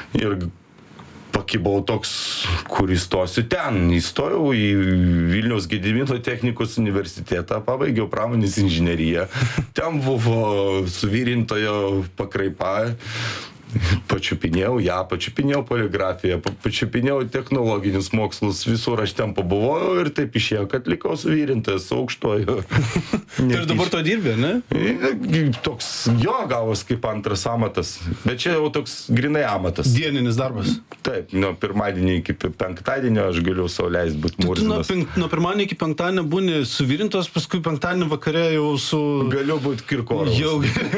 Ir pakibau toks, kur įstosiu ten. Įstojau į Vilniaus Gedimino technikos universitetą, pabaigiau pramonės inžineriją. Ten buvo suvirintojo pakraipa. Pačiupinėjau poligrafiją, pačiupinėjau technologinius mokslus, visur aš ten pabuvojau ir taip išėjo, kad likau suvirintojas aukštojo. Ir dabar to dirbė, ne? Toks jo gavos kaip antras amatas, bet čia jau toks grinai amatas. Dieninis darbas. Taip, nuo pirmadienio iki penktadienio aš galiu sau leist būti murzinas. Nuo pirmadienio iki penktadienio būni suvirintos, paskui penktadienio vakare jau su... Galiu būti Kirkorovas. Jau.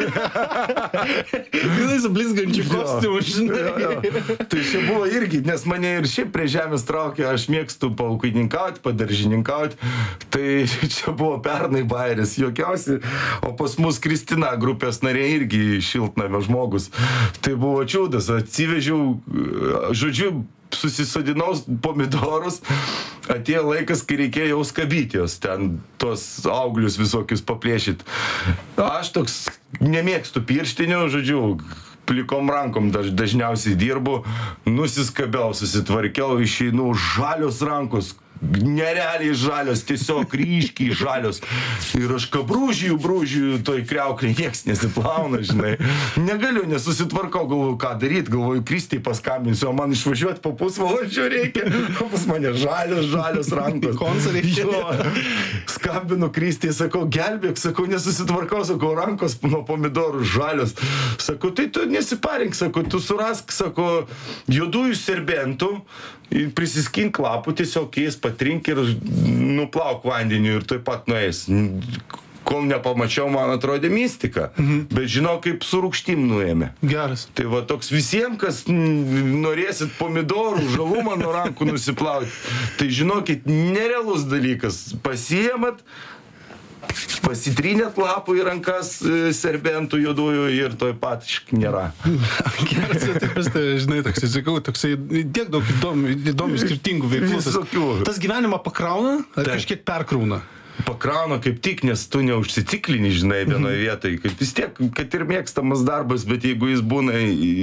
Gilai su blizgančiu kostiumu, žinai. Tai čia buvo irgi, nes mane ir šiaip prie žemės traukė, aš mėgstu paukininkauti, padaržininkauti. Tai čia buvo pernai bairis, jokiausi, o pas mus Kristina, grupės narė, irgi šiltnamio žmogus. Tai buvo čiūdas, atsivežiau, žodžiu, susisodinau pomidorus, atėjo laikas, kai reikėjo jau skabyti jos, ten tos auglius visokius paplėšyti. Aš toks nemėgstu pirštinių, žodžiu, plikom rankom dažniausiai dirbu, nusiskabiau, susitvarkiau, išeinu, žalios rankos, nerealiai žalios, tiesiog ryškiai žalios. Ir aš brūžiju, toj kriauklėj, nieks nesiplauna, žinai. Negaliu, nesusitvarkau, galvoju, ką daryti, galvoju, Kristei paskambinsiu, o man išvažiuoti po pusvalandžio reikia, o pas mane žalios rankos. Konsa reikia. Skambinu Kristei, sakau, gelbėk, sakau, nesusitvarkau, sakau, rankos nuo pomidorų žalios. Sakau, tai tu nesiparink, sakau, tu surask, sakau, juodųjų serbentų, prisiskink lapų, tiesiog keis, patrink ir nuplauk vandeniu ir tuoj pat nueis. Kol nepamačiau, man atrodė mistika. Bet žinau, kaip su rūgštim nuėmė. Geras. Tai va toks visiems, kas norėsit pomidorų, žalumą nuo rankų nusiplauti, tai žinokit, nerealus dalykas. Pasiemat, pasitrynėt lapų į rankas serbentų juodųjų ir toj pat nėra. Geras, tai žinai, toksai tiek daug įdomių skirtingų veiklų. Tas gyvenimą pakrauna ar kažkiek perkrauna? Pakrauna kaip tik, nes tu neužsiciklini, žinai, vienoje vietoje. Vis tiek, kad ir mėgstamas darbas, bet jeigu jis būna...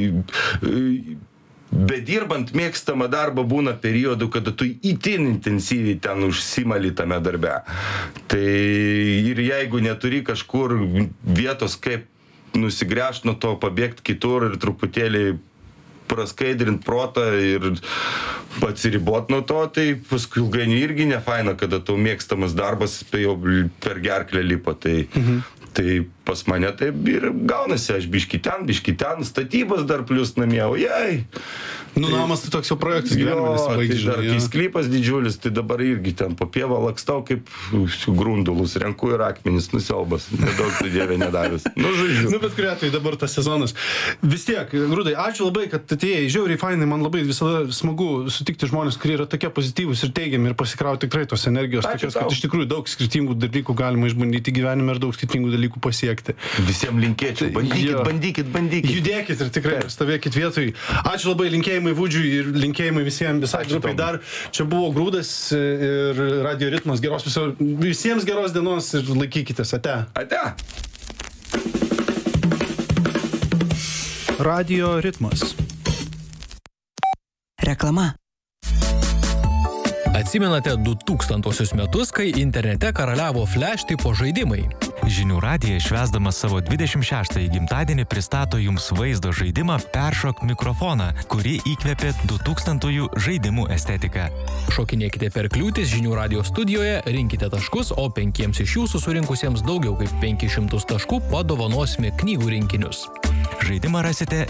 Bedirbant mėgstamą darbą būna periodų, kada tu itin intensyviai ten užsimali tame darbe. Tai ir jeigu neturi kažkur vietos, kaip nusigręžti nuo to, pabėgti kitur ir truputėlį praskaidrint protą ir atsiribot nuo to, tai paskui ilgainiui irgi nefaina, kada tau mėgstamas darbas jau per gerklę lipa. Tai pas mane taip ir gaunasi, aš biški ten, statybos dar plius namie, ojai. Namas tai toks jau projektas gyvenime nesibaigti. Tai dar kai sklypas didžiulis, tai dabar irgi ten po pievą lakstau kaip grundulus, renku ir akmenis, nusiaubas, nedaug tu Dieve nedavęs. Žodžiu. Bet kuriuo atveju dabar tas sezonas. Vis tiek, Grūdai, ačiū labai, kad atėjai, žiauriai fainai, man labai visada smagu sutikti žmonės, kurie yra tokie pozityvūs ir teigiami ir pasikrauti tikrai tos energijos, tokios, kad iš tikrųjų daug skirtingų dalykų galima išbandyti gyvenime ir daug skirtingų dalykų pasiekti. Visiems linkėčiau, bandykit. Judėkit ir tikrai stovėkit vietoj. Ačiū labai, linkėjimai Vūdžiui ir linkėjimai visai grupai dar. Čia buvo Grūdas ir Radio Ritmas. Visiems geros dienos ir laikykitės. Ate. Radio Ritmas. Reklama. Atsimenate 2000 metus, kai internete karaliavo flash tipo žaidimai? Žinių radija švęsdamas savo 26-ąjį gimtadienį pristato jums vaizdo žaidimą Peršok mikrofoną, kurį įkvėpė 2000-ųjų žaidimų estetiką. Šokinėkite per kliūtis Žinių radijo studijoje, rinkite taškus, o 5 iš jūsų surinkusiems daugiau kaip 500 taškų padovanosime knygų rinkinius. Žaidimą rasite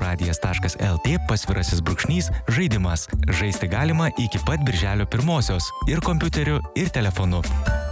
žiniųradijas.lt/žaidimas. Žaisti galima iki pat birželio 1-osios ir kompiuteriu, ir telefonu.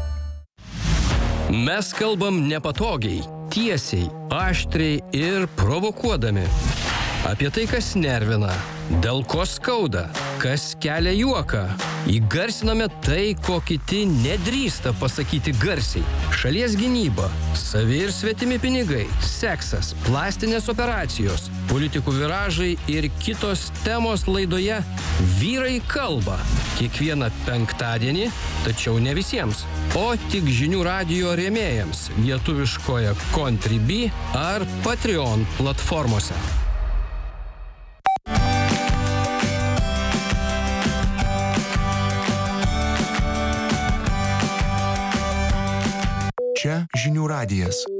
Mes kalbam nepatogiai, tiesiai, aštriai ir provokuodami. Apie tai, kas nervina, dėl ko skauda, kas kelia juoką. Įgarsiname tai, ko kiti nedrįsta pasakyti garsiai. Šalies gynyba, savi ir svetimi pinigai, seksas, plastinės operacijos, politikų viražai ir kitos temos laidoje Vyrai kalba. Kiekvieną penktadienį, tačiau ne visiems, o tik Žinių radijo rėmėjams lietuviškoje Contribui ar Patreon platformose. Čia žinių radijas.